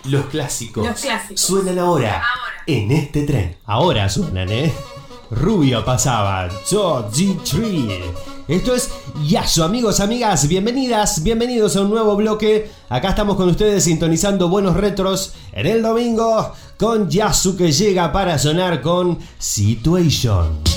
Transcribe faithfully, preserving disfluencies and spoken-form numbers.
Los clásicos. Los clásicos. Suenan ahora, Ahora. en este tren. Ahora suenan, ¿eh? Rubio pasaba, Yo G tres. Esto es Yasu, amigos, amigas, bienvenidas, bienvenidos a un nuevo bloque. Acá estamos con ustedes sintonizando buenos retros en el domingo con Yasu, que llega para sonar con Situation.